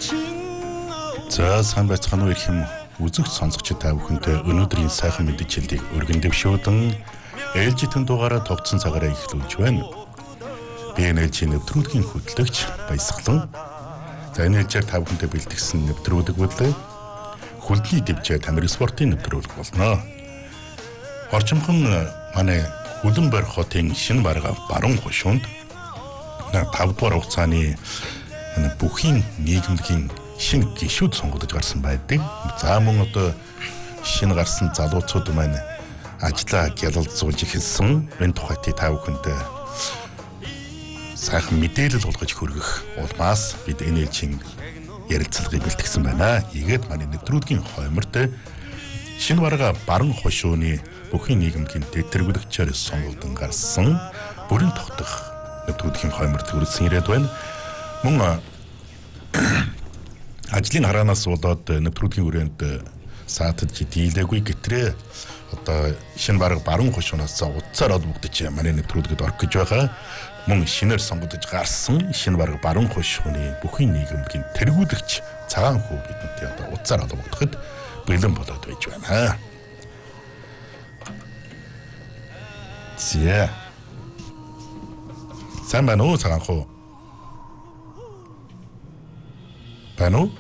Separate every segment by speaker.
Speaker 1: За сайн байцгаана уу ирэх юм үзэгч сонсогчид та бүхэнтэй өнөөдрийн сайхан мэдээллийг өргөн дэвшүүлэн ээлжитэн дугаараа тогтсон цагаараа эхлүүлж байна. Би ээлжийн нэвтрүүлгийн хөтлөгч Баясгалан. За энэ ээлжээр та бүхэнтэй бэлтгэсэн нэвтрүүлэг бүлээ Хүлдний дэвжээ тамир спортын нэвтрүүлэг болно. Орчимхон манай Хүлэнбар хотын шинэ бараг баруун хошуунд 5 дугаар хугацааны бүхий нийгэмлэгийн шинэ гишүүд сонгогдож гарсан байдаг. За мөн одоо шинэ гарсан залуучууд маань ажлаа гялалзуулж эхэлсэн. Энэ тухайд та бүхэнд сайхан мэдээлэл олгож хүргэх улмаас бид энэ ээлжийн ярилцлагыг бэлтгэсэн байна. Ийгээд манай нэвтрүүлгийн хойморт шинэ бараг баруун хошууны бүхий нийгэмлэгийн тэтэргүүлэгчээр сонгогдсон гарсан бүрэн тогтох нэвтрүүлгийн хойморт хүрсэн ирээд байна. Мөн ажлын хараанаас болоод нэвтрүүлгийн хүрээнд саатад дийлээгүй гэтрээ одоо шинэ бараг баруун хошуунаас утсаар олбогдож манай нэвтрүүлгэд орох гэж байгаа. Мөн шинээр сонгогдож гарсан шинэ бараг баруун хошууны бүхий нийгэмлэгийн тэргүүлэгч цагаан хүү бидэнтэй одоо утсаар олбогдоход бэлэн болоод байж байна. Зя. Сайн байна уу цагаан хүү? Байна уу?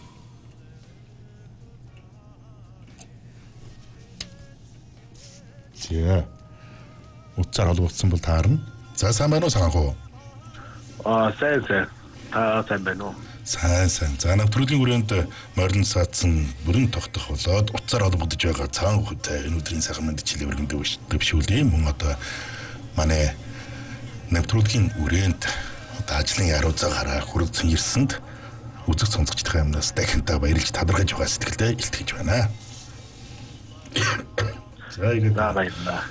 Speaker 1: Зя. Утсаар олбогдсон бол таарна. За сайн байна уу цагаан хүү?
Speaker 2: Сайн. Сайн байна уу?
Speaker 1: Сайн. За нэвтрүүлгийн хүрээнд морин саадсан бүрэн тогтох болоод утсаар олбогдож байгаа цагаан хүүтэй энэ өдрийн сайхан мэдээлэл өргөн дэвшүүлээ. Мөн одоо манай нэвтрүүлгийн хүрээнд одоо ажлын яруу цагаараа хүрэгдсэн ирсэнд үзэг сонсогчдын амнаас дахинтаа баярлж талархаж байгаа сэтгэлдээ илтгэж байна. За ингэ
Speaker 2: баярлалаа.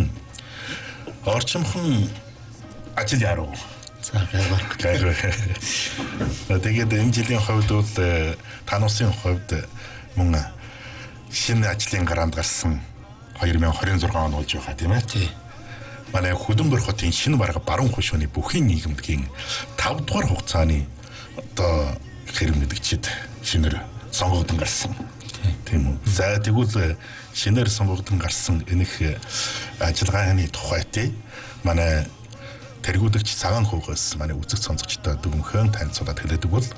Speaker 1: Орчимхон ажил яруу.
Speaker 2: За гайвар.
Speaker 1: Тэгээд энэ жилийн хувьд бол тануусын хувьд мөн шинэ ажлын гараанд гарсан 2026 он болж байгаа тийм ээ.
Speaker 2: Тий.
Speaker 1: Манай Хүлэнбар хотын шинэ бараг баруун хошууны бүхий нийгэмлэгийн 5 дугаар хугацааны одоо хэрэгмэдэгчид шинээр сонгогдсон гарсан. Тийм үү. За тэгвэл шинээр сонгогдсон гарсан энэх ажиллагааны тухайд манай тэргүүлэгч цагаан хүүгээс манай үзэг сонсогчдод дүгнхэн танилцуулаад хэлээдэг бол.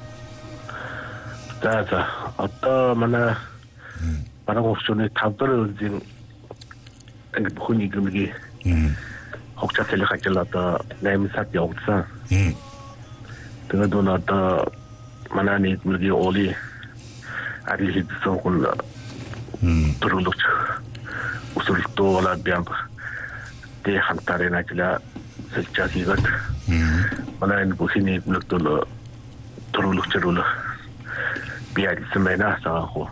Speaker 2: За одоо манай баруун хошууны 5 дугаар үлзийн бүхий нийгэмлэгийн хогцоолын ажил одоо 8 сард явагдсан. Тэгээд одоо манай нийгэмлэгийн уулын ажил хийсэн хүн төрөлөгч өсвөлтөөлөд бям тэ хамтарын ажила сэлчээс хийгээд манай энэ бүхий нийгэмлэгт бол төрөлөгчөр бол би ажилласан байна сааху.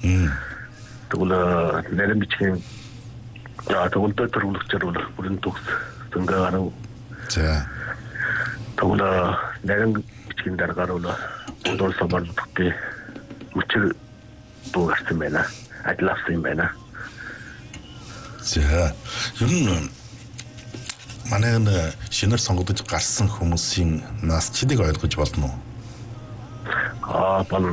Speaker 2: Тэгвэл нэрэн бичгийн тэгвэл төрөлөгчөр бол бүрэн төгс зөнгөөр.
Speaker 1: За.
Speaker 2: Тэгвэл нэрэн бичгийн дараагаар бол өдөр собордтой мөчр дуугарсан байна. Ажилласан байна.
Speaker 1: За. Ер нь манай шинээр сонгогдож гарсан хүмүүсийн нас чидийг ойлгож болно уу?
Speaker 2: Болно.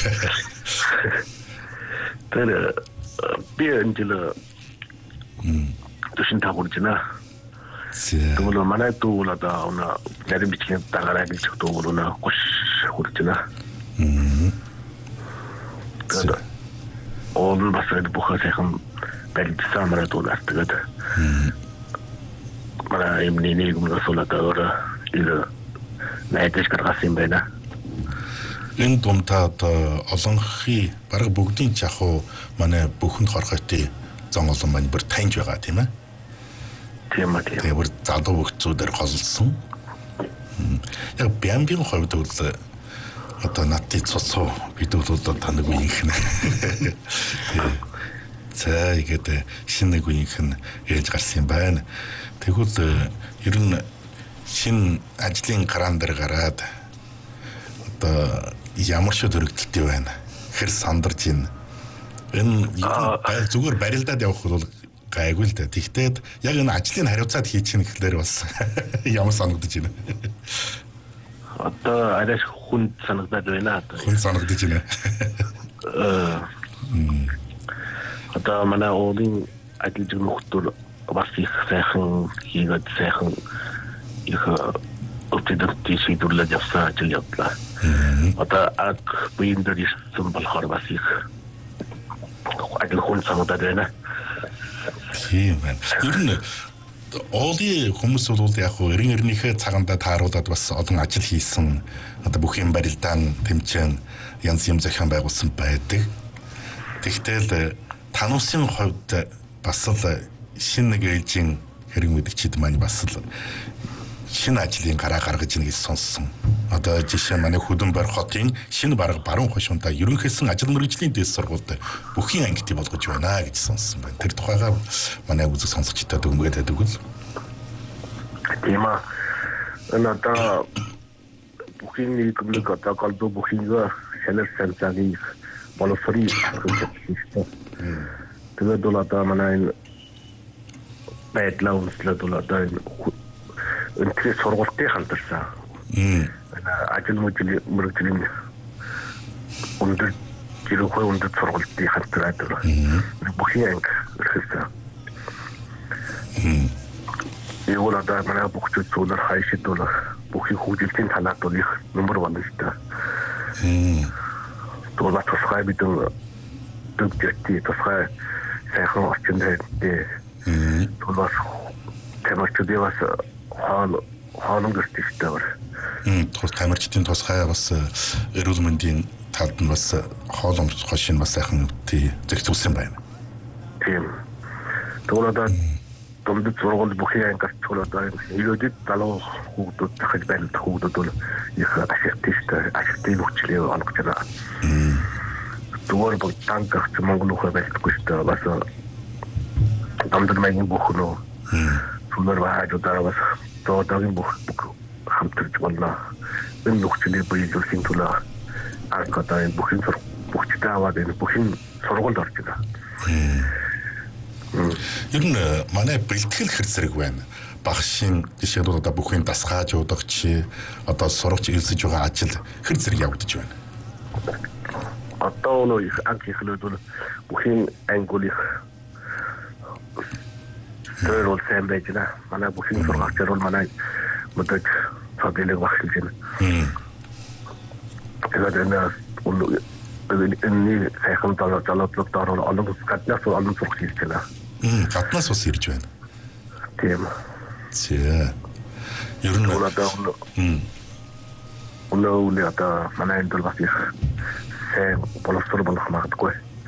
Speaker 2: Тэр би энэ жил төшин тагуулжна. Тэгвэл манай дүү одоо нэрэн бичгийн дараагаар ажиллах дүү бол гош хүрчнэ. Тэгээд он бас бүхэн сайхан барилдсан манай дүү нарт манай эмний нийгэмээс болоод ил найдаж гаргасан байна.
Speaker 1: Энэ дундаа одоо олонхи бараг бүгдийн жахуу манай бүхэнд хорхойтын зон олон маань бүр таньж байгаа тийм ээ.
Speaker 2: Тийм.
Speaker 1: Тэгээ бүр залуу хөлтүүдээр голлсон. Яг бямбийн хувьд бол одоо надтай цоцоо бид бол одоо таныг үеийнхэн. За игээд шинэ үеийнхэн ээж гарсан юм байна. Тэгвэл ер нь шинэ ажлын гараан дээр гараад одоо ямар ч төрөлтөлтэй байна. Хэр сандарч байна. Энэ зүгээр барилдаад явах бол гайгүй л дээ. Тэгтээ яг энэ ажлын хариуцаад хийж чинь гэхлээр бас ямар санагдаж байна.
Speaker 2: Одоо арай хүн санагдаад байна.
Speaker 1: Хүн санагдаж байна.
Speaker 2: Одоо манай уулын ажиллаж нөхдөр бас их сайхан хийгээд сайхан их өвчтөд шийдвэрлэж явсан ажил явдлаа. Одоо аг биеийн дээр ирсэн болохоор бас их ажил хүн санагдаад байна.
Speaker 1: Тийм байна. Ер нь уулын хүмүүс бол яг хөө эргэнийхээ цагаандаа тааруулаад бас олон ажил хийсэн. Одоо бүх юм барилдаан тэмцээн янз юм зохион байгуулсан байдаг. Тэгтэл тануусын хувьд бас л шинэ нэг ээлжийн хэрэг мэдгчид маань бас л шинэ ажлын гараа гаргаж ийн гэж сонссон. Одоо жишээ нь манай Хөдөнбөр хотын шинэ баруун хошуунтай ерөнхийдсөн ажил мэргэжлийн дэс сургуульд бүхий ангитыг болгож байна гэж сонссон байна. Тэр тухайга манай үзэг сонсогчдод өгмөд байдаг үл.
Speaker 2: Тийм аа. Одоо бүхий нийгэмлэг одоо голдуу бүхийгээ шалар санцааны боловсрын хэрэгтэй. Тэгээд бол одоо манай байдлаа үнслээд бол одоо энэ сургалтын хамтарсан. Ажил мэргэжлийн өндөр гэрүүхэй өндөр сургалтын хамтраад бүхий анги ирсэн. Эвол одоо манай бүхчүүд зөвлөр хайшид бол бүхий хөгжилтийн талаар бол их нөмөр байна шүү дээ. Тэгвэл тусгай бидэн дөгжөлтий тусгай сайхан орчин дээр тэгвэл бас тамирчдын бас хаалт гэртээ шүү дээ.
Speaker 1: Тамирчдын тусгай бас эрүүл мэндийн талд нь бас хооломж хошин бас сайхан зохицуулсан байна.
Speaker 2: Тийм. Тэгвэл одоо дундад сургууль бүхий ангиас чөлөө одоо ирээдүйд залуу хүүхдүүд дахиж байлдах хүүхдүүд бол их ашигтай шүү дээ. Ашигтай нөхцөлийг олгож байна. Зүгээр бол танках Монгол хөө байлдахгүй шүү дээ. Бас дамдад маягийн бүхэн үү. Түнэр баажудаа бас зоодагийн бүх хамтарч болно. Энэ нөхцөлийг биелүүлэхийн төлөө аргадаа энэ бүхэн бүхчтэй аваад энэ бүхэн сургуульд орж байна.
Speaker 1: Ер нь манай бэлтгэл хэр зэрэг байна. Багшийн жишээлбэл одоо бүхэн дасгааж уудаг чи одоо сурагч элсэж байгаа ажил хэр зэрэг явагдаж байна.
Speaker 2: Одоо их анх ихлээд бол бүхэн англи их төрөл сайн байж байна. Манай бүхэн сургагчаар бол манай мөдөг цаадэлэг багшилж байна. Тэгээд энэ сайхан залуудлог доор олон гаднаас олон сурагч ирж байна.
Speaker 1: Гаднаас ус ирж байна.
Speaker 2: Тийм.
Speaker 1: Зэ. Ер нь өнөө одоо манай энэ бол бас их сайн боловсрол болох магадгүй.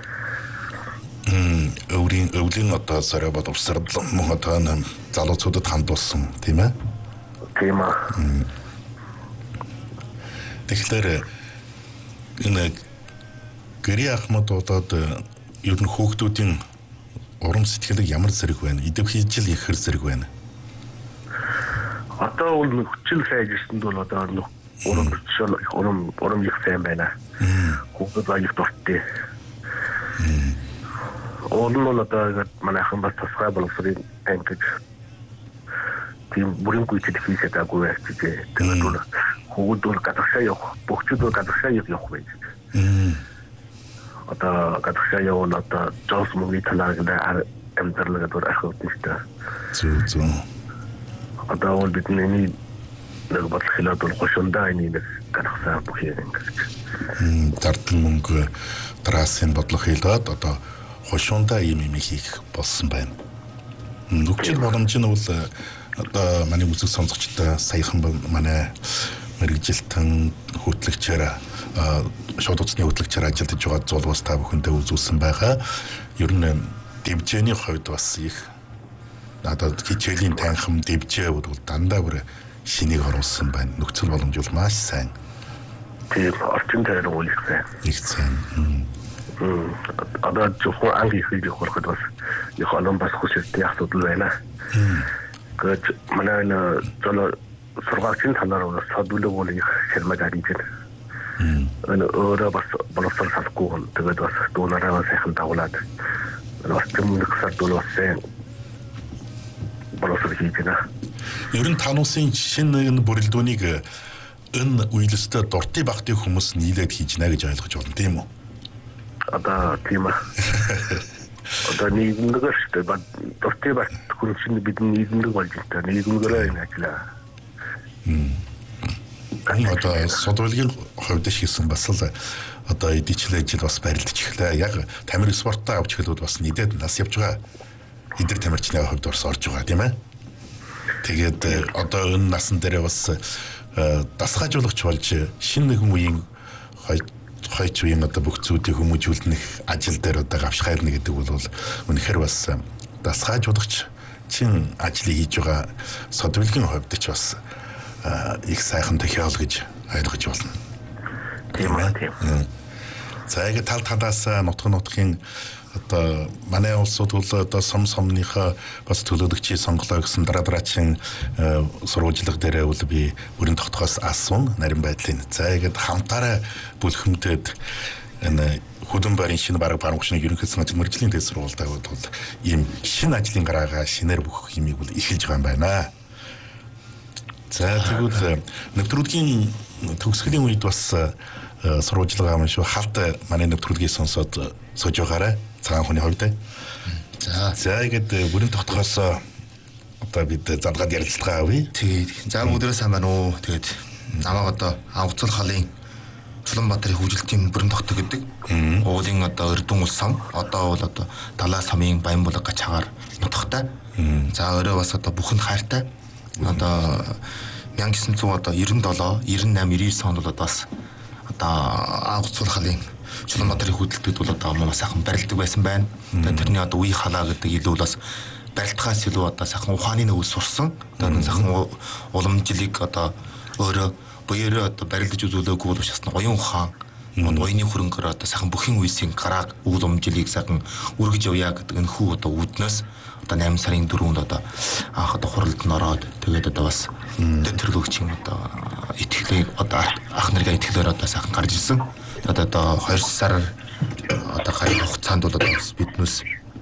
Speaker 1: Өвлийн одоо сарай боловсрол мөн одоо залуучуудад хандуулсан тийм ээ?
Speaker 2: Тийм аа.
Speaker 1: Тэгэхээр энэ гэрээ ахмад болоод ер нь хүүхдүүдийн урам сэтгэлийг ямар зэрэг байна? Идэвхжил их хэр зэрэг байна?
Speaker 2: Одоо бол хүчил сайжирсанд бол одоо урам их сайн байна. Хүүхдүүд аяг дуртай. Олон одоо манайхан бас тусгай боловсрын ангиж тийм бүрийн гүйцэд хийгээд байгаагүй байцгээ. Тэгээд бол хүүхдүүд гадагшаа явах, бүгд гадагшаа явах байж. Одоо гадагшаа явна одоо жолс мөнгөний талаар амьдрал гэдэг ахуйд нэртэй.
Speaker 1: Зүг.
Speaker 2: Одоо бол бидний нэг бодлохлоод бол гошондоо энийг гаргасан бүх юм ингэж.
Speaker 1: Дардал мөнгө трасын бодлого хийлгээд одоо хошундаа ийм хийх болсон байна. Нүгчил боломж нь бол одоо манай үзэг сонсогчтой саяхан манай мэрэгжилтэн хөтлөгчээр шууд утасны хөтлөгчээр ажиллаж байгаа зул бас та бүхэндээ үзүүлсэн байгаа. Ер нь дэвжээний хувьд бас их надад хичээлийн танхим дэвжээ бол дандаа бүр шинийг оруулсан байна. Нөхцөл боломж бол маш сайн.
Speaker 2: Тийм орчин тойрон үл их сайн.
Speaker 1: Их сайн.
Speaker 2: Одоо зөвхөн анги хийх болоход бас их олон бас хүсэлтийн асуудал байна. Гэж манай энэ сургуулийн талаар бас содулог бол их ширмэг ариж байна. Энэ өөрөө бас боловсрол салахгүй тэгээд бас дуунараа сайхан дагуулад бас өмнөх сард бол бас сайн боловсрол хийж байна.
Speaker 1: Ер нь тануусын шинэ энэ бүрэлдүүнийг энэ үйлстэй дуртай багтын хүмүүс нийлээд хийж нэ гэж ойлгож байна тийм үү?
Speaker 2: Одоо тийм аа. Одоо нийгэмдэр шүү дээ. Дуртай багт хүн чинь бидний нийгэмдэг болж байгаа. Нийгэмдэрээ энэ ажиллаа.
Speaker 1: Одоо содволгийн хувьд шийсэн бас л одоо эдичлээ жил бас барилдаж эхлэе. Яг тамир спортоо авч эхлээд бас нийтэд нас явж байгаа. Эдгээр тамирчны хувьд орж байгаа тийм ээ. Тэгээд одоо энэ насан дээр бас дасгаажуулагч болж шинэ нэгэн үеийн хойч үеийн одоо бүх зүйлийг хүмүүжүүлнэх ажил дээр одоо гавшхайлна гэдэг бол үнэхээр бас дасгаажуулагч чин ажлыг хийж байгаа содволгийн хувьд ч бас их сайхан тохиол гэж ойлгож байна.
Speaker 2: Тийм ээ.
Speaker 1: За яг тал талаас нутгийн одоо манай улсууд бол одоо сомныхоо бас төлөөлөгчийн сонголоо гэсэн дараагийн сурвалжлага дээрээ бол би бүрэн тогтохоос асуун нарийн байдлын. За яг хамтаараа бүлхэмдээд энэ хөдөн байрын шинэ бараг баруунхшны ерөнхий санхүүгийн мэргэжлийн дэс сургуультай бол ийм шинэ ажлын гараагаа шинээр бүх юмыг бол эхэлж байгаа юм байна. За тэгвэл нэвтрүүлгийн төгсгөлийн үед бас сурвалжлага юм шүү. Халт манай нэвтрүүлгийг сонсоод сууж байгаарай. Цагаан хүний хувьд. За ингээд бүрэн тогтохоос одоо бид задгаад ярилцлага авъя.
Speaker 3: Тэгээд за өдрөө сайн байна уу. Тэгээд намайг одоо Авцал халын Чулуунбаатарын хөгжилтийн бүрэн тогтох гэдэг. Уулын одоо Эрдэнэ улс сам. Одоо бол одоо Далай самын Баянбулаг гачаагаар нутагтай. За өөрөө бас одоо бүхэнд хайртай. Одоо 1997, 98, 99 онд бол бас одоо Авцал халын Чулуунбаатарын хөдөлтөд бол одоо маш сайхан барилдаг байсан байна. Тэрний одоо үе халаа гэдэг илүү бас барилдахаас илүү одоо сайхан ухааны нөвөл сурсан. Одоо сайхан уламжлалыг одоо өөрөө буюу одоо барилдаж үзүүлээгүй бол бас оюун ухаан оюуны хөрөнгөөр одоо сайхан бүхэн үйлсийн гарааг үйл уламжлалыг сайхан үргэж явъя гэдэг энэ хүү одоо үүднээс одоо 8 сарын 4-нд одоо анх одоо хуралд нь ороод тэгээд одоо бас төрлөгчийн одоо итгэлийг одоо ах нарын итгэлээр одоо сайхан гарч ирсэн. Одоо 2 сар одоо гарын хугацаанд бол одоо биднээс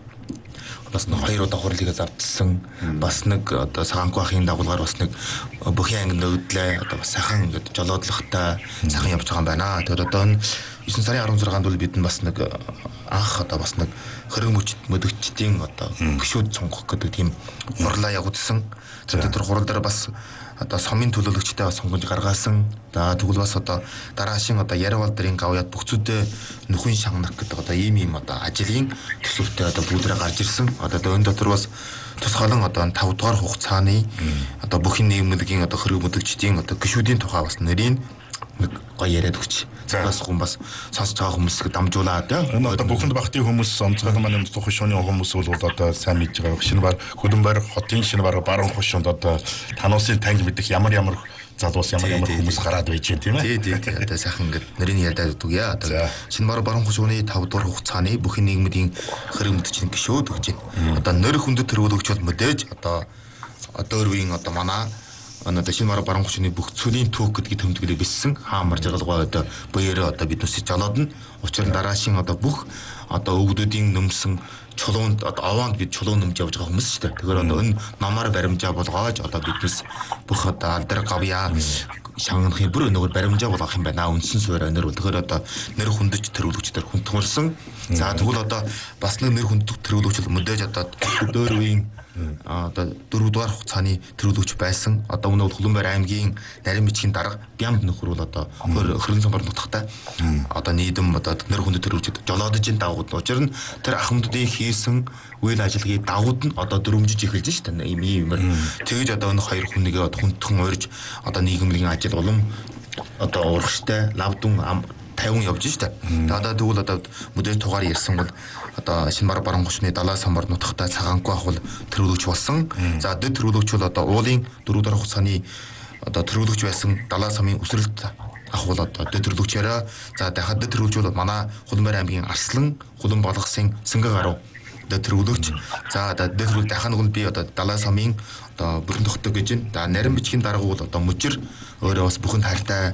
Speaker 3: бас 2 удаа хурлыг завдсан. Бас нэг одоо Саганку ахын дагуулгаар бас нэг бүхэн анги нөвдлээ одоо бас сайхан ингээд жолоодлоготой сайхан явж байгаа юм байна. Тэгээд одоо 9 сарын 16-нд бол бид нь бас нэг анх одоо бас нэг хөрөг мөдөгчдийн одоо гişүүд сонгох гэдэг тийм хурлаа явуулсан. Тэгээд тэр хурал дээр бас одоо сомын төлөөлөгчтэй бас сонгож гаргаасан. За тэгвэл бас одоо дараашин одоо Яриавал дэрийн гавьяд бүхцүүдээ нөхөн шагнах гэдэг одоо ийм одоо ажлын төсөвтэй одоо бүдрэ гарч ирсэн. Одоо энэ дотор бас тусгаалan одоо 5 дугаар хугацааны одоо бүхэн нийгмийн одоо хөрөг мөдөгчдийн одоо гişүүдийн тухай бас нэрийг нэг гоё яриад өгч. Бас хүн бас сонсож байгаа хүмүүсийг дамжуулаад
Speaker 1: энэ одоо бүхэнд багтын хүмүүс онцгой манай нутгийн хушууны хүмүүс бол одоо сайн мэдж байгаа. Шинэ бар хөдөн байр хотын шинэ бараг баруун хушуунд одоо тануусын таньж мэдих ямар залуус ямар хүмүүс гараад байж байна тийм ээ.
Speaker 3: Тий. Одоо сайхан ингээд нарийн яриад өгдөг яа. Одоо шинэ баруун хушууны 5 дугаар хугацааны бүхэн нийгмийн хөрөг мөдөгчдийн гişүүд өгч байна. Одоо нэр хүндэт төрүүлэгч бол мэдээж одоо өөрийн одоо манай одоо шинэ баруун хушууны бүх цөлийн түүх гэдгийг тэмдэглэж биссэн хаамар жаргалгаа одоо буюу одоо биднээс жолоодно. Учир нь дараашин одоо бүх одоо өвгдүүдийн нөмсөн чулуунд одоо овоонд бид чулуун нөмж явж байгаа хүмүүс шүү дээ. Тэгэхээр одоо энэ номоор баримжаа болгоож одоо биднээс бүх одоо алдар гавьяа шагнахын бүр өнөөр баримжаа болгох юм байна. Үндсэн суурь өнөр бол тэгэхээр одоо нэр хүндэж төрүүлэгчдэр хүндтгүүлсэн. За тэгвэл одоо бас нэг нэр хүндэж төрүүлэгч мэдээж одоо дөр үеийн одоо 4 дугаар хугацааны төрүүлэгч байсан. Одоо өнөө Хулуунбайр аймгийн нарийн бичгийн дарга Бямд нөхөр бол одоо хөрөн цамбар нутагтай одоо нийдэм одоо нэр хүндэт төрүүлэгчд жолоодожийн дагууд нь учир нь тэр ахмадуудын хийсэн үйл ажиллагааг дагууд нь одоо дөрөмжиж эхэлж шүү дээ. Иймэр тэгэж одоо энэ хоёр хүнийг хүндхэн урьж одоо нийгмийн ажил улам одоо урагштай лавдун 50 явж штэ. Одоо тэгвэл одоо мэдээж тугаар ярьсан бол одоо шинэ баруун хушууны Далай самбар нутагтай Цагаанку ах бол төрүүлэгч болсон. За дэд төрүүлэгч бол одоо уулын 4 дугаар хугацааны одоо төрүүлэгч байсан Далай самын өсрэлт ах бол одоо дэд төрүүлэгчээрээ за дахиад дэд төрүүлэгч бол манай Хулуунбайр аймгийн Арслан Хулуун балгасын Сэнгэ гаруй дэд төрүүлэгч. За дэд төрүүлэгч дахиад нэг нь би одоо Далай самын одоо бүрэн тогтдог гэж байна. За нарийн бичгийн дарга бол одоо мужир өөрөө бас бүхэнд хайртай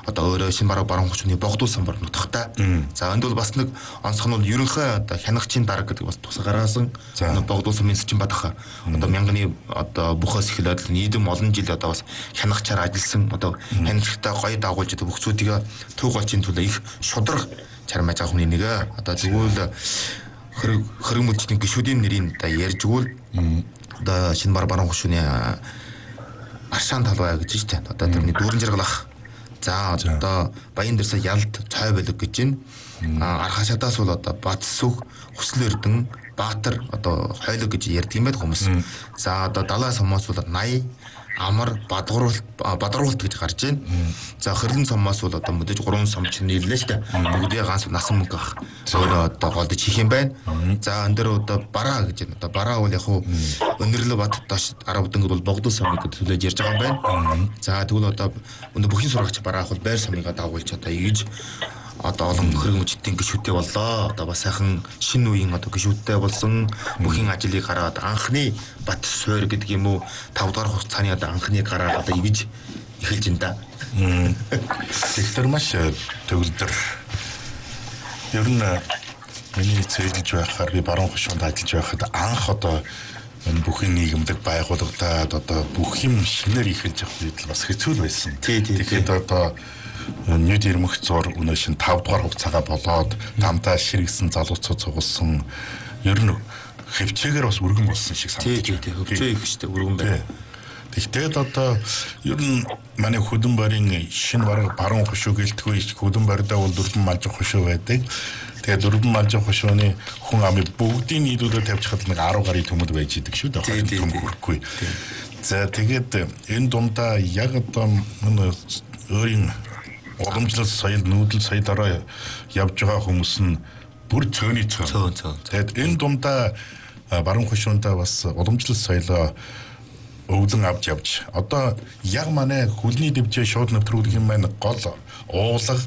Speaker 3: одоо өөрөө шинэ баруун хүчний богдуу самбар нутагтай. За энд бол бас нэг онцгой нь бол ерөнхий одоо хянагчийн дарга гэдэг бас тусаа гаргасан богдуу самын Счин Бадах одоо мянганы одоо бүхээс эхлээд нийгэм олон жил одоо бас хянагчаар ажилласан одоо хянагчтай гоё дагуулж одоо бүх зүйлийг төв голчийн төлөө их шудраг чармаж байгаа хүний нэг одоо зөвхөн хөрөг мөчний гişүүдийн нэрийг одоо ярьж өгвөл одоо шинэ баруун хүчний Аршаан талбай гэж байна. Одоо тэрний дүүрэн жаргалах. За одоо Баян дэрсэ ялд цой болог гэж байна. Архашадаас бол одоо Батсүх, Хүсэл Эрдэн, Баатар одоо хойлог гэж ярьдаг юм байт хүмүүс. За одоо далай сомоос бол 80 амар бадгаруулт гэж гарч байна. За хөрлөн сомоос бол одоо мэдээж 3 сомч нийлнэ шүү дээ. Бүгдээ ганц насан мөнгө авах. Өөрөө одоо голдож хийх юм байна. За энэ дээр одоо бараа гэж байна. Одоо бараа бол яг хуу өнөрлө бат доош 10 дөнгөд бол богдол сомыг төлөөж ярьж байгаа юм байна. За тэгвэл одоо өнөө бүхний сурагч бараа бол байр сомыг дагуулж одоо ийж одоо олон хөрөнгө мөчтийн гişүүдтэй боллоо. Одоо бас сайхан шинэ үеийн одоо гişүүдтэй болсон бүхний ажлыг гараад анхны бат суур гэдэг юм уу 5 дугаар хугацааны одоо анхны гараад одоо ийж эхэлж байна да.
Speaker 1: Тэгэхээр маш төгөлдөр. Ер нь миний цэглэж байхаар би баруун хошуунд ажиллаж байхад анх одоо энэ бүхний нийгэмдэг байгууллагад одоо бүх юм шинээр эхэлж явах үед бас хэцүү байсан. Тэгэхээр одоо нийт ирмэх зур өнөө шин 5 дугаар хугацаагаа болоод тамтаа ширгэсэн залуучууд цугулсан ер нь хөвчөөгөр бас өргөн болсон шиг санагдаж
Speaker 3: байна. Хөвчөө их штэ өргөн байна.
Speaker 1: Тэгтээд одоо ер нь манай хөдөн барийн шинэ баруун хошуу гэлтгүй хөдөн барьдаа бол дөрвөн малжих хошуу байдаг. Тэгээд дөрвөн малжих хошууны хүн амын бүгдийн нийлүүлээд тавьчихад нэг 10 гаруй төмөд байж идэг шүү дээ. Том хүрхгүй. За тэгээд энэ дундаа яг одоо өөрийн уламжлал соёл нүүдэл соёлороо явж байгаа хүмүүс нь бүр цөөний цөөн. Тэгээд энэ дундаа баруун хошуундаа бас уламжлал соёлоо өвлөн авч явж одоо яг манай хөлний дэвжээ шууд нэвтрүүлэх юм байна гол уулга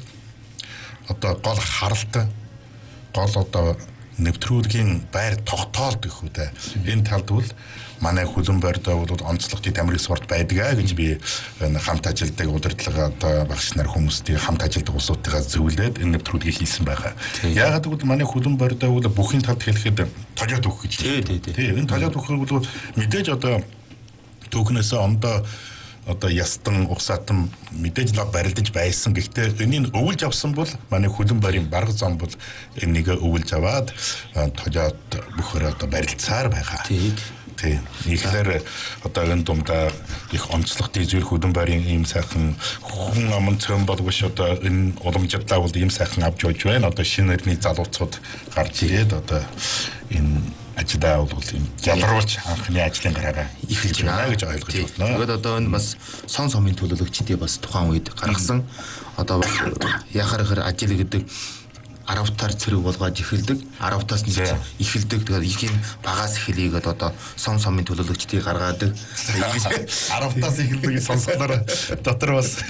Speaker 1: одоо гол харалт гол одоо нэвтрүүлгийн байр тогтоолт гэх үү. Энэ талд бол манай хөлөн байрдаа бол онцлогчийн тамирын спорт байдаг гэж би хамт ажилдаг удирдлага одоо багш нар хүмүүстэй хамт ажилдаг улсуудтайгаа зөвлөд энэ нэвтрүүлгийг хийсэн байгаа. Яагаад гэвэл манай хөлөн байрдаа бол бүхний талд хэлэхэд толиод өгөх гэж. Тийм энэ толиод өгөх бол мэдээж одоо түүхнээс ондоо одоо ястан угсаатан мэдээж лав барилдаж байсан. Гэхдээ энийг өвлж авсан бол манай хөлөн байрын барга зам бол энийг өвлж аваад толиод бөхөр одоо барилцаар байгаа. Тийм. Ихлээр одоо энэ дундаа их онцлогтой зүйл хөдөн байрын ийм сайхан хүн аман цөм болгош одоо энэ уламжлалаа бол ийм сайхан авч явж байна. Одоо шинэ нэрний залуучууд гарч ирээд одоо энэ ажлаа бол ийм ялруулж анхны ажлын гараараа эхэлж байна гэж ойлгож байна.
Speaker 3: Тэгээд одоо энэ бас сон сомын төлөөлөгчдийн бас тухайн үед гаргасан одоо бас яхаар ажил гэдэг 10-таар цэрэг болгоод эхэлдэг. 10-таас нь эхэлдэг. Тэгээд их юм багаас эхлэгээд одоо сон сомын төлөөлөгчдийг гаргаадаг.
Speaker 1: 10-таас эхэлдэг сонсголоор дотор бас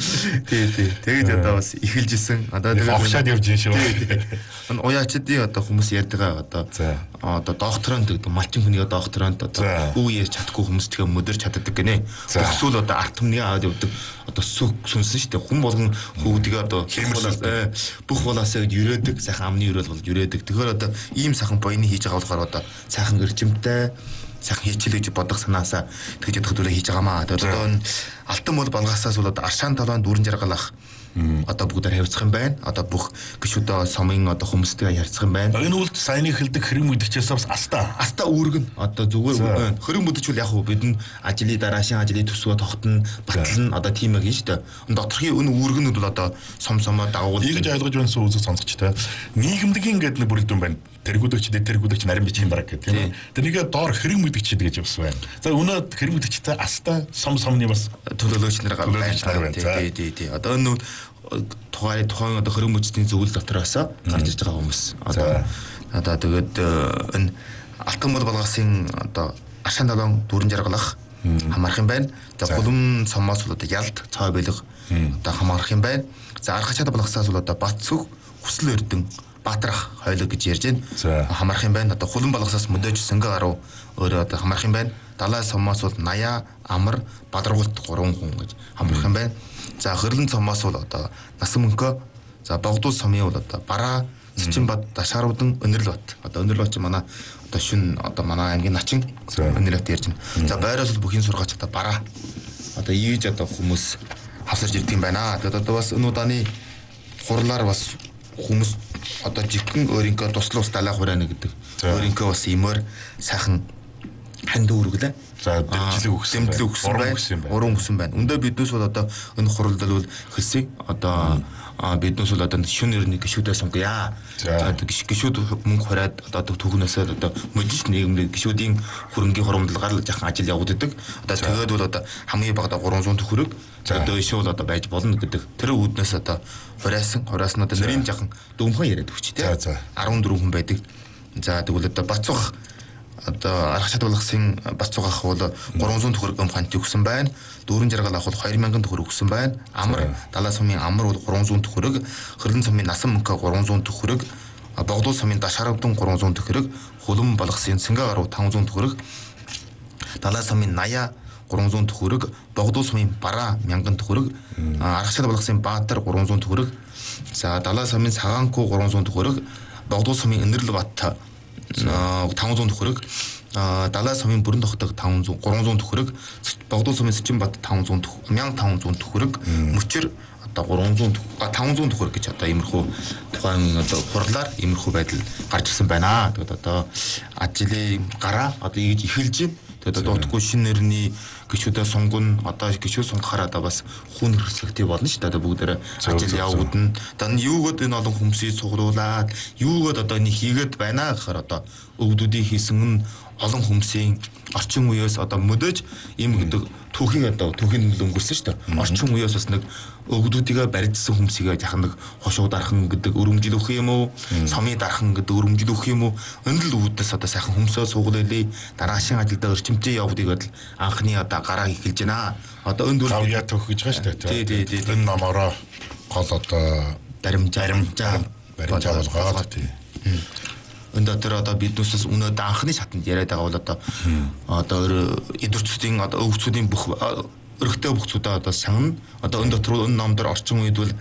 Speaker 3: тэгээд одоо бас эхэлж исэн. Одоо
Speaker 1: тэгээд огшаад явж юм шүү.
Speaker 3: Энэ уяачдын одоо хүмүүс ярьдаг одоо докторонд гэдэг малчин хүний докторонд одоо үү ярьж чадахгүй хүмүүс тэгээ мөдөрч чаддаг гинэ. Бүхсүүл одоо арт түмнийг аваад явдаг. Одоо сүнсэн шүү дээ. Хүн болгон хөвгдгээ одоо бүх болоосоо юрээдэг, сайхан амны юрэл бол юрээдэг. Тэгэхээр одоо ийм сайхан боёны хийж байгаа болохоор одоо сайхан эрчимтэй, сайхан хийчихлээ гэж бодох санаасаа тэгж ядах төлөө хийж байгаамаа. Тэгээд одоо энэ алтан мөл балгаасаас бол одоо Аршаан талбайн дүүрэн жаргалах одоо бүгдээр харьцах юм байна. Одоо бүх гişүүдээ сомын одоо хүмүүстэйгээ харьцах юм байна.
Speaker 1: Энэ үлд саяны эхэлдэг хэрэг мэдгчээс бас
Speaker 3: аста үүргэн одоо зүгээр хэрэг мэдгчүүл яг хөө бид нь ажлын дараашин ажлын төсвөө тогтно, батлна одоо тийм яг шүү дээ. Доторхын энэ үүргэнүүд бол одоо сомсомоо дагуул.
Speaker 1: Ийгэж ойлгож байсан үзэг сонсогчтой. Нийгэмдгийн гэдэг нэг бүрэлдэхүүн байна. Тэргүүдэгч нарийн бичгийн дарга гэх тийм. Тэрнийгээ доор хэрэг мэдгчид гэж бас байна. За өнөө хэрэг мэдгчтэй аста сомны бас
Speaker 3: төлөөлөгч нар байна. Тий. Одоо энэ тухайн одоо хэрэг мэдгчдийн зөвлөл дотроос гарч ирж байгаа хүмүүс. Одоо тэгээд энэ алтан мөл балгаасын одоо Аршаан талбайн дүүрэн жаргалах хамаарах юм байна. За гулам сомоос бол одоо ялд цой бэлэг одоо хамаарах юм байна. За архачаад балгасаас бол одоо Батсүх, Хүсэл Эрдэн, Баатрах хойлог гэж ярьж байна. Хамаарах юм байна. Одоо хулан балгасаас мөдөөж сөнгө гаруй өөрөө одоо хамаарах юм байна. Далай сомоос бол 80 амар бадрагуулт 3 хүн гэж хамаарах юм байна. За Хөрлөн цомоос бол одоо Насан мөнхөө. За Богдул сумын бол одоо Бараа, Сичинбат, Дашааруудан, Өнөрлбат. Одоо Өнөрлбат чинь манай одоо шүн одоо манай аймгийн начин Өнөрлбат ярьж байна. За Байраас бол бүхийн сургаач одоо Бараа. Одоо ийж одоо хүмүүс хавсарч ирдэг юм байна. Тэгээд одоо бас энэ удааны хурлаар бас хүмүүс одоо жигхэн өөрийнхөө туслах ус далай хураана гэдэг. Өөрийнхөө бас имээр сайхан ханд үүргэлээ.
Speaker 1: За дэмжлэг өгсөн
Speaker 3: байна. Уран өгсөн байна. Өндөө биднээс бол одоо энэ хуралд бол хэлсийг одоо биднээс бол одоо шүн нэрний гişүүдээ сонгоё. За гişүүд мөнгө хараад одоо түүхнээс одоо модиш нийгэмний гişүүдийн хөрөнгийн хурамдлагаар л жахан ажил явагддаг. Одоо тэгээд бол одоо хамгийн багадаа 300 төгрөг одоо ишүүл одоо байж болно гэдэг. Тэр үүднээс одоо хурааснаа одоо нэрийн жахан дөнгөн яриад өгч тий. 14 хүн байдаг. За тэгвэл одоо Бацух одоо арга чадварлагсын Бацугах бол 300 төгрөг амхант өгсөн байна. Дүүрэн жаргал авах бол 2000 төгрөг өгсөн байна. Амар далай сумын амар бол 300 төгрөг, Хөрлөн сумын Насан мөнхөө 300 төгрөг, Богдул сумын Дашааруудан 300 төгрөг, Хөлөн балгасын Цэнгэ гаруй 500 төгрөг, далай сумын Наяа 300 төгрөг, Богдул сумын Бараа 1000 төгрөг, арга чадварлагсын Баатар 300 төгрөг, за далай сумын Цагаанку 300 төгрөг, Богдул сумын Өнөрлбат 500 төгрөг, далай сумын Бүрэн тогтог 300 төгрөг, Богдул сумын Сичинбат 1500 төгрөг, Мөчир одоо 500 төгрөг гэж одоо иймэрхүү тухайн одоо хурлаар иймэрхүү байдал гарч ирсэн байна. Тэгээд одоо ажлын гараа одоо ийж эхэлж байна. Тэгээд одоо утгагүй шинэ нэрний гişүүдээ сунгана, одоо гişүүд сунгахаар одоо бас хүн хэрэгсэлтэй болно шүү дээ. Одоо бүгдээрээ ажил явагдана. Одоо юугод энэ олон хүмүүсийг цуглуулад, юугод одоо нэг хийгээд байна гэхээр одоо өвгдүүдийн хийсэн олон хүмүүсийн орчин үеэс одоо мөдөж ийм гэдэг түүхийн одоо түүхийн өнгөрсөн шүү дээ. Орчин үеэс бас нэг өвгдүүдийгээ барьдсан хүмүүсийгээ яхан нэг хошуу дархан гэдэг өрөмжил өгөх юм уу? Сомын дархан гэдэг өрөмжил өгөх юм уу? Өндөл үүднээс одоо сайхан хүмүүсөө суугуулээ. Дараашин ажилдаа өрчимтэй явуудыг бол анхны одоо гараа эхэлж байна. Одоо өндөл
Speaker 1: гавья төх гэж байгаа шүү дээ. Энэ номороо гол одоо баримжаа болгоод тий.
Speaker 3: Өндөө тэр одоо биднээс өнөөдөр анхны шатанд яриад байгаа бол одоо эдвэрчүүдийн одоо өвгцүүдийн бүх өргөтэй өвгцүүдээ одоо сангана. Одоо энэ дотор энэ номдор орчин үед бол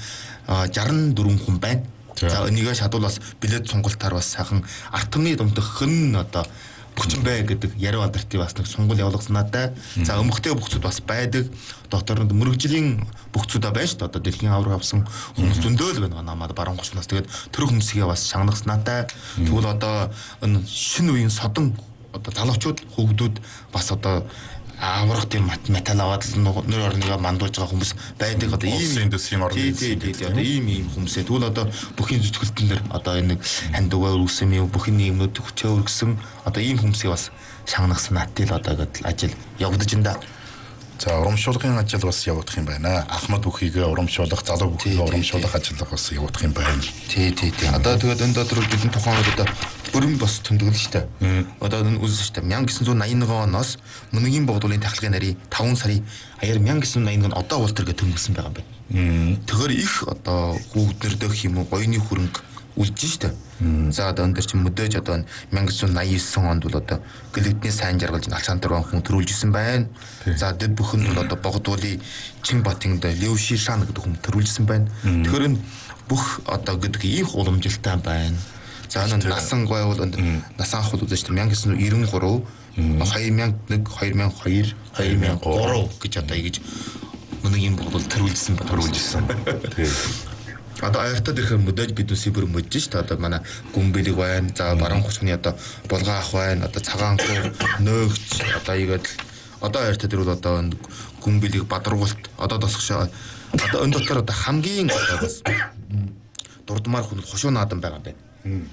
Speaker 3: 64 хүн байна. За энийгээ шадуулаас билет сонголтоор бас сайхан артмны думдах хэн одоо бүчин бай гэдэг яриа алдартай бас нэг сунгал явуулгаснаатай. За өмгтэй бүхцүүд бас байдаг. Дотор нь мөрөгжлийн бүхцүүдээ байна шүү дээ. Одоо дэлхийн авраг авсан хүмүүс зөндөөл байна намаад баруун гушнаас. Тэгээд тэр хүмүүсгээ бас шагнагаснаатай. Тэгвэл одоо энэ шинэ үеийн содон одоо залуучууд хөвгдүүд бас одоо аврах тийм металл аваад нөр орныгаа мандуулж байгаа хүмүүс байдаг. Одоо ийм
Speaker 1: индустрийн орны
Speaker 3: одоо ийм хүмүүсээ тэгвэл одоо бүхийн зүтгэлтэн дээр одоо энэ нэг хандугаа өргөсөн юм бүхийн нийгмүүд хүчээ өргөсөн одоо ийм хүмүүсээ бас шагнагсан натил одоо гэдэг ажил явагдаж байна да.
Speaker 1: За урамшуулгын ажил бас явагдах юм байна. Ахмад бүхийгээ урамшуулах, залуу бүхийгээ урамшуулах ажил бас явагдах юм байна.
Speaker 3: Тий. Одоо тэгээд энэ дотор бидний тухайн одоо бүрэн бас тэмдэглэн штэ. Одоо энэ үзсэн штэ 1981 оноос Мөнгийн Богдуулын тахилгын нарийн 5 сарын 1981 одоо бол тэр гэж тэмдэглэсэн байгаа юм байна. Тэгэхээр их одоо хүүхднэр дэх юм уу гоёны хөрөнгө үлдэж штэ. За одоо энэ чинь мөдөөж одоо 1989 онд бол одоо гэлэгдний сайн жаргалж Александр хүн төрүүлжсэн байна. За дэд бүхэн бол одоо Богдуулын Чинбатын Левши Шан гэдэг хүн төрүүлжсэн байна. Тэгэхээр энэ бүх одоо гэдэг их уламжилтай байна. За энэ насан гой бол насан ах бол үзэж 1993 2001 2002 2003 гэж одоо ингэж Мөнгийн Богдуул төрүүлжсэн. Тийм. Одоо аяартад ирэхээр мөдөж биднээсээ бүр мөдөж шүү дээ. Одоо манай гүмбэлэг байна. За баруун хушгны одоо булгаа ах байна. Одоо цагаанку нөөгч одоо ийгээд одоо аяартад ирвэл одоо гүмбэлэг бадруулт одоо тосгошоо одоо энэ дотор одоо хамгийн одоо бас дурдмаар хүн хошуу наадан байгаа байна.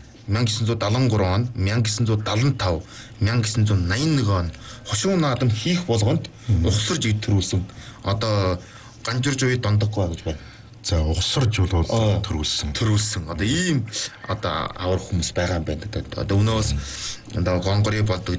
Speaker 3: 1973 он, 1975, 1981 он хошуу наадам хийх болгонд ухсарж төрүүлсэн. Одоо ганжурж уй дондоггүй гэж байна.
Speaker 1: За ухсарж бол
Speaker 3: төрүүлсэн. Одоо ийм одоо аврах хүмүүс байгаа юм байна. Одоо өнөөс одоо гонгорыг болдог